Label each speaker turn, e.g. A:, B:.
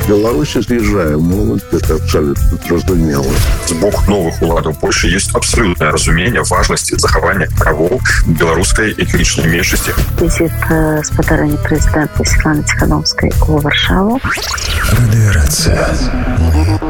A: Беларусі з'язджае моладзь, гэта абсалютна зразумела.
B: З боку новых уладаў Польшчы ёсць абсалютнае разуменне важнасці захавання правоў беларускай этнічнай меншасці.
C: Візіт спадарэння прэзідэнта Светланы Ціханаўскай у Варшаву.
D: Радыёрацыя.